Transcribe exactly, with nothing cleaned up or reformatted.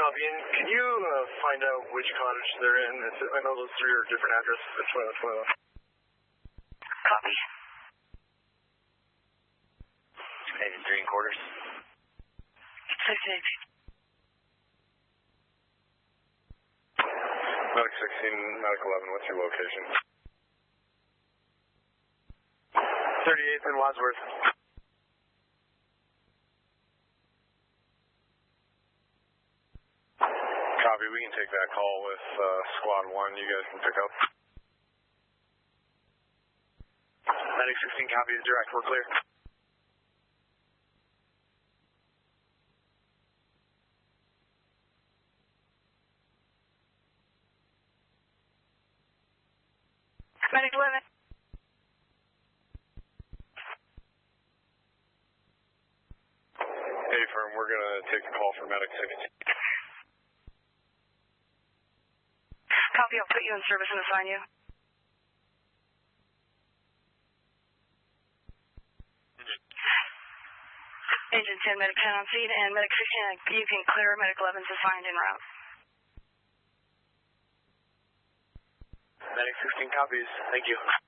Copy. And can you uh, find out which cottage they're in? It's, I know those three are different addresses. That's why, that's why. Copy. Agent three and quarters. six eight. Medic sixteen, Medic eleven, what's your location? thirty-eighth and Wadsworth. Copy, we can take that call with uh, Squad one. You guys can pick up. Medic sixteen, copy is direct. We're clear. Medic eleven. Hey, firm, we're going to take the call for Medic sixteen. Copy, I'll put you in service and assign you. Agent ten, Medic ten on scene, and Medic sixteen, you can clear. Medic eleven's assigned en route. Medic sixteen copies. Thank you.